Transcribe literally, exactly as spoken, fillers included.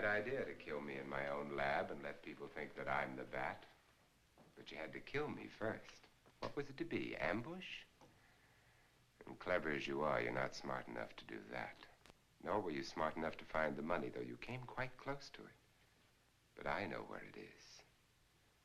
bad idea to kill me in my own lab and let people think that I'm the bat. But you had to kill me first. What was it to be, ambush? And clever as you are, you're not smart enough to do that. Nor were you smart enough to find the money, though you came quite close to it. But I know where it is.